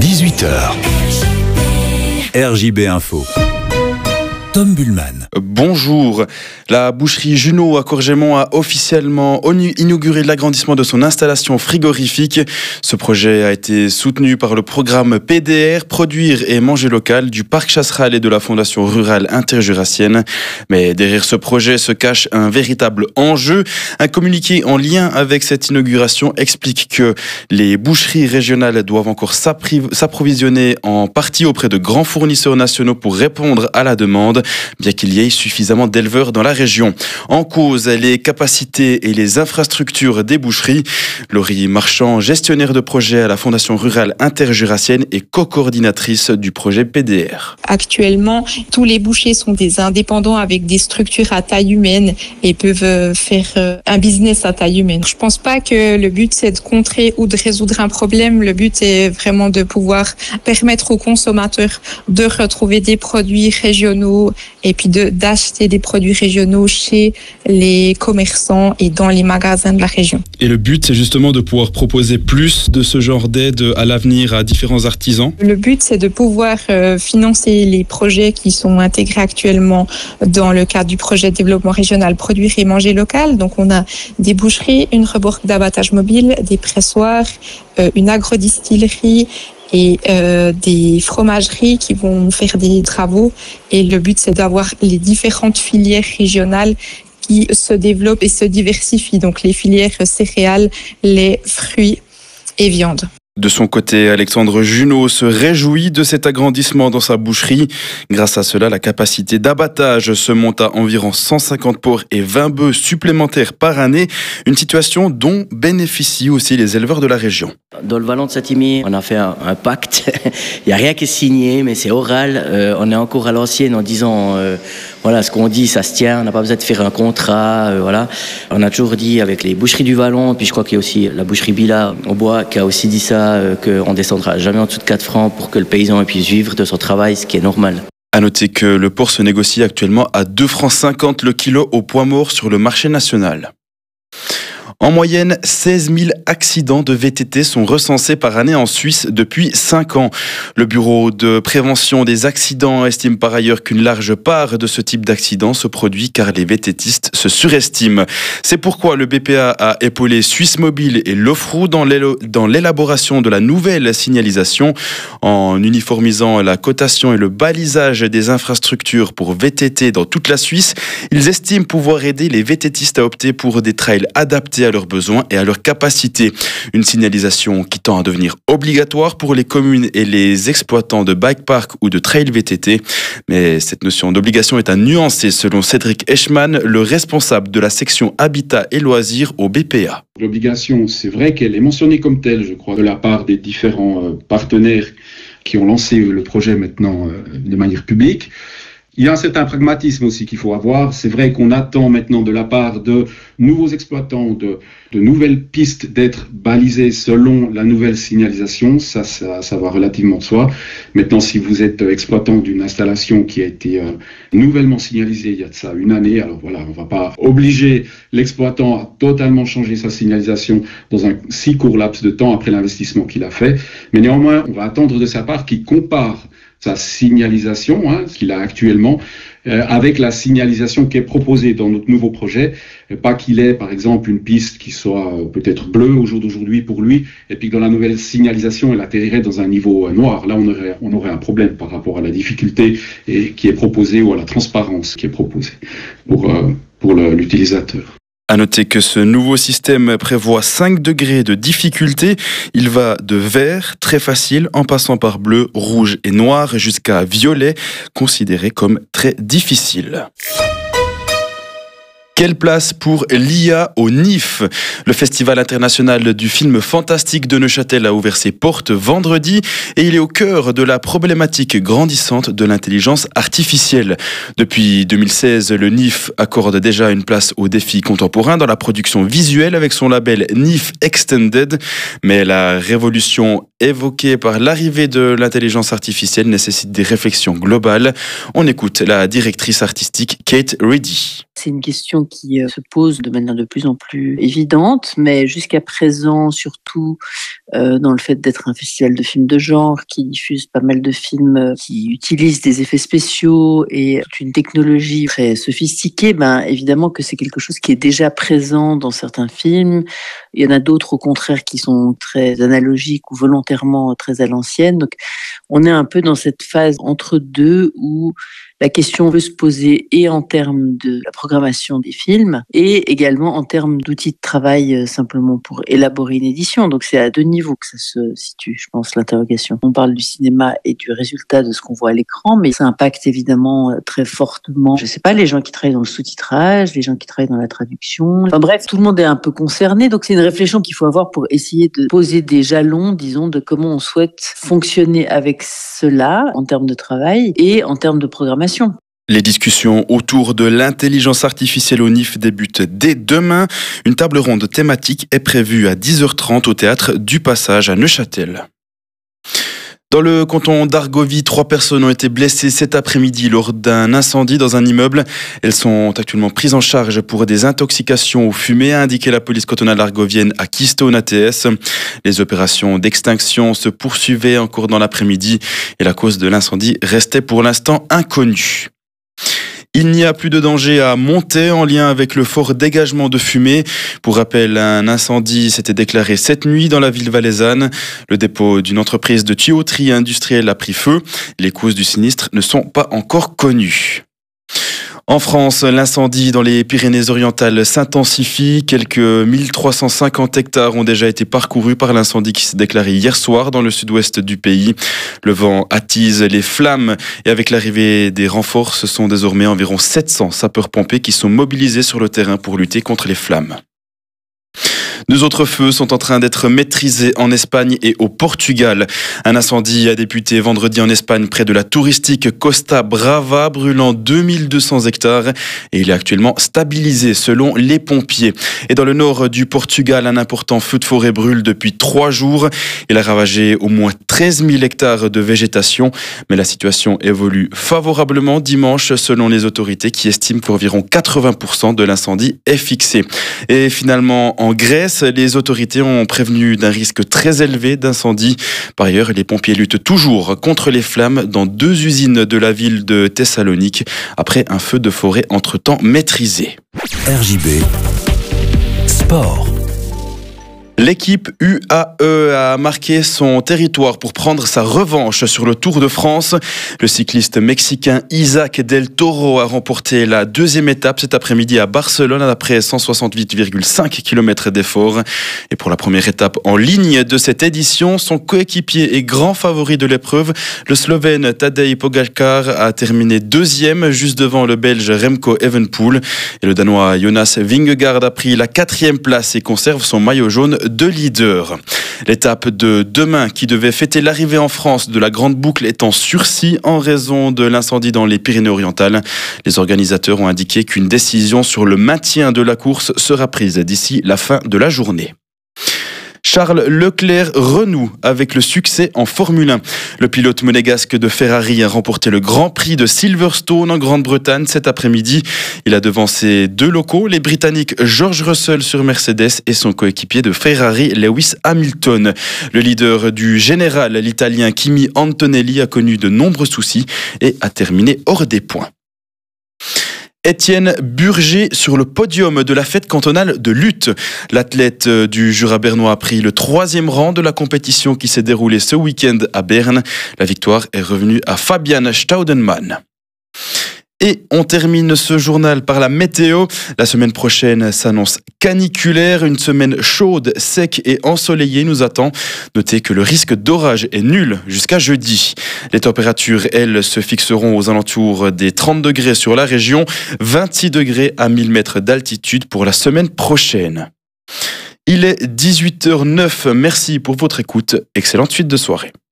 18h. RJB Info. Tom Bullman. Bonjour. La boucherie Junot à Courgémont a officiellement inauguré l'agrandissement de son installation frigorifique. Ce projet a été soutenu par le programme PDR, Produire et Manger Local, du Parc Chasseral et de la Fondation Rurale Interjurassienne. Mais derrière ce projet se cache un véritable enjeu. Un communiqué en lien avec cette inauguration explique que les boucheries régionales doivent encore s'approvisionner en partie auprès de grands fournisseurs nationaux pour répondre à la demande, bien qu'il y ait suffisamment d'éleveurs dans la région. En cause, les capacités et les infrastructures des boucheries. Laurie Marchand, gestionnaire de projet à la Fondation Rurale Interjurassienne et co-coordinatrice du projet PDR. Actuellement, tous les bouchers sont des indépendants avec des structures à taille humaine et peuvent faire un business à taille humaine. Je pense pas que le but c'est de contrer ou de résoudre un problème. Le but est vraiment de pouvoir permettre aux consommateurs de retrouver des produits régionaux et puis d'acheter des produits régionaux chez les commerçants et dans les magasins de la région. Et le but, c'est justement de pouvoir proposer plus de ce genre d'aide à l'avenir à différents artisans. Le but, c'est de pouvoir financer les projets qui sont intégrés actuellement dans le cadre du projet de développement régional Produire et Manger Local. Donc, on a des boucheries, une remorque d'abattage mobile, des pressoirs, une agrodistillerie et des fromageries qui vont faire des travaux. Et le but, c'est d'avoir les différentes filières régionales qui se développent et se diversifient. Donc, les filières céréales, les fruits et viande. De son côté, Alexandre Junot se réjouit de cet agrandissement dans sa boucherie. Grâce à cela, la capacité d'abattage se monte à environ 150 porcs et 20 bœufs supplémentaires par année. Une situation dont bénéficient aussi les éleveurs de la région. Dans le Vallon de Saint-Imier, on a fait un pacte. Il n'y a rien qui est signé, mais c'est oral. On est encore à l'ancienne en disant, voilà, ce qu'on dit, ça se tient. On n'a pas besoin de faire un contrat, voilà. On a toujours dit avec les boucheries du Vallon, puis je crois qu'il y a aussi la boucherie Bila au Bois qui a aussi dit ça, qu'on descendra jamais en dessous de 4 francs pour que le paysan puisse vivre de son travail, ce qui est normal. À noter que le porc se négocie actuellement à 2,50 francs le kilo au poids mort sur le marché national. En moyenne, 16 000 accidents de VTT sont recensés par année en Suisse depuis 5 ans. Le Bureau de prévention des accidents estime par ailleurs qu'une large part de ce type d'accident se produit car les VTTistes se surestiment. C'est pourquoi le BPA a épaulé Suisse Mobile et l'Ofrou dans l'élaboration de la nouvelle signalisation en uniformisant la cotation et le balisage des infrastructures pour VTT dans toute la Suisse. Ils estiment pouvoir aider les VTTistes à opter pour des trails adaptés à leurs besoins et à leurs capacités. Une signalisation qui tend à devenir obligatoire pour les communes et les exploitants de bike park ou de trail VTT. Mais cette notion d'obligation est à nuancer selon Cédric Eschmann, le responsable de la section Habitat et Loisirs au BPA. L'obligation, c'est vrai qu'elle est mentionnée comme telle, je crois, de la part des différents partenaires qui ont lancé le projet maintenant de manière publique. Il y a un certain pragmatisme aussi qu'il faut avoir. C'est vrai qu'on attend maintenant de la part de nouveaux exploitants, de nouvelles pistes d'être balisées selon la nouvelle signalisation. Ça va relativement de soi. Maintenant, si vous êtes exploitant d'une installation qui a été nouvellement signalisée il y a de ça une année, alors voilà, on ne va pas obliger l'exploitant à totalement changer sa signalisation dans un si court laps de temps après l'investissement qu'il a fait. Mais néanmoins, on va attendre de sa part qu'il compare sa signalisation, qu'il a actuellement, avec la signalisation qui est proposée dans notre nouveau projet. Pas qu'il ait, par exemple, une piste qui soit peut-être bleue au jour d'aujourd'hui pour lui, et puis que dans la nouvelle signalisation, elle atterrirait dans un niveau noir. Là, on aurait un problème par rapport à la difficulté qui est proposée ou à la transparence qui est proposée pour l'utilisateur. À noter que ce nouveau système prévoit 5 degrés de difficulté. Il va de vert, très facile, en passant par bleu, rouge et noir, jusqu'à violet, considéré comme très difficile. Quelle place pour l'IA au NIF ? Le Festival international du film fantastique de Neuchâtel a ouvert ses portes vendredi et il est au cœur de la problématique grandissante de l'intelligence artificielle. Depuis 2016, le NIF accorde déjà une place aux défis contemporains dans la production visuelle avec son label NIF Extended. Mais la révolution évoquée par l'arrivée de l'intelligence artificielle nécessite des réflexions globales. On écoute la directrice artistique Kate Reddy. C'est une question qui se posent de manière de plus en plus évidente, mais jusqu'à présent, surtout dans le fait d'être un festival de films de genre qui diffuse pas mal de films qui utilisent des effets spéciaux et toute une technologie très sophistiquée, évidemment que c'est quelque chose qui est déjà présent dans certains films. Il y en a d'autres au contraire qui sont très analogiques ou volontairement très à l'ancienne. Donc on est un peu dans cette phase entre deux où la question peut se poser et en termes de la programmation des films et également en termes d'outils de travail simplement pour élaborer une édition. Donc c'est à deux niveaux que ça se situe, je pense, l'interrogation. On parle du cinéma et du résultat de ce qu'on voit à l'écran, mais ça impacte évidemment très fortement, je sais pas, les gens qui travaillent dans le sous-titrage, les gens qui travaillent dans la traduction. Enfin bref, tout le monde est un peu concerné. Donc c'est une réflexion qu'il faut avoir pour essayer de poser des jalons, disons, de comment on souhaite fonctionner avec cela en termes de travail et en termes de programmation. Les discussions autour de l'intelligence artificielle au NIF débutent dès demain. Une table ronde thématique est prévue à 10h30 au théâtre du Passage à Neuchâtel. Dans le canton d'Argovie, 3 personnes ont été blessées cet après-midi lors d'un incendie dans un immeuble. Elles sont actuellement prises en charge pour des intoxications aux fumées, a indiqué la police cantonale argovienne à Keystone ATS. Les opérations d'extinction se poursuivaient encore dans l'après-midi et la cause de l'incendie restait pour l'instant inconnue. Il n'y a plus de danger à monter en lien avec le fort dégagement de fumée. Pour rappel, un incendie s'était déclaré cette nuit dans la ville valaisanne. Le dépôt d'une entreprise de tuyauterie industrielle a pris feu. Les causes du sinistre ne sont pas encore connues. En France, l'incendie dans les Pyrénées-Orientales s'intensifie. Quelques 1350 hectares ont déjà été parcourus par l'incendie qui s'est déclaré hier soir dans le sud-ouest du pays. Le vent attise les flammes et avec l'arrivée des renforts, ce sont désormais environ 700 sapeurs-pompiers qui sont mobilisés sur le terrain pour lutter contre les flammes. 2 autres feux sont en train d'être maîtrisés en Espagne et au Portugal. Un incendie a débuté vendredi en Espagne près de la touristique Costa Brava, brûlant 2200 hectares et il est actuellement stabilisé selon les pompiers. Et dans le nord du Portugal, un important feu de forêt brûle depuis 3 jours. Il a ravagé au moins 13 000 hectares de végétation, mais la situation évolue favorablement dimanche selon les autorités qui estiment qu'environ 80% de l'incendie est fixé. Et finalement, en Grèce, les autorités ont prévenu d'un risque très élevé d'incendie. Par ailleurs, les pompiers luttent toujours contre les flammes dans 2 usines de la ville de Thessalonique après un feu de forêt entre-temps maîtrisé. RJB Sport. L'équipe UAE a marqué son territoire pour prendre sa revanche sur le Tour de France. Le cycliste mexicain Isaac Del Toro a remporté la 2e étape cet après-midi à Barcelone après 168,5 km d'effort. Et pour la première étape en ligne de cette édition, son coéquipier et grand favori de l'épreuve, le Slovène Tadej Pogačar, a terminé 2e juste devant le Belge Remco Evenepoel. Et le Danois Jonas Vingegaard a pris la 4e place et conserve son maillot jaune de leader. L'étape de demain qui devait fêter l'arrivée en France de la Grande Boucle est en sursis en raison de l'incendie dans les Pyrénées-Orientales. Les organisateurs ont indiqué qu'une décision sur le maintien de la course sera prise d'ici la fin de la journée. Charles Leclerc renoue avec le succès en Formule 1. Le pilote monégasque de Ferrari a remporté le Grand Prix de Silverstone en Grande-Bretagne cet après-midi. Il a devancé 2 locaux, les Britanniques George Russell sur Mercedes et son coéquipier de Ferrari, Lewis Hamilton. Le leader du général, l'Italien Kimi Antonelli, a connu de nombreux soucis et a terminé hors des points. Étienne Burger sur le podium de la fête cantonale de lutte. L'athlète du Jura bernois a pris le 3e rang de la compétition qui s'est déroulée ce week-end à Berne. La victoire est revenue à Fabian Staudenmann. Et on termine ce journal par la météo. La semaine prochaine s'annonce caniculaire. Une semaine chaude, sec et ensoleillée nous attend. Notez que le risque d'orage est nul jusqu'à jeudi. Les températures, elles, se fixeront aux alentours des 30 degrés sur la région, 26 degrés à 1000 mètres d'altitude pour la semaine prochaine. Il est 18h09. Merci pour votre écoute. Excellente suite de soirée.